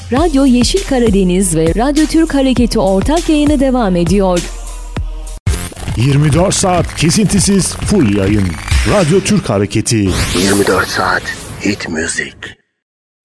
Radyo Yeşil Karadeniz ve Radyo Türk Hareketi ortak yayını devam ediyor. 24 saat kesintisiz full yayın. Radyo Türk Hareketi. 24 saat hit müzik.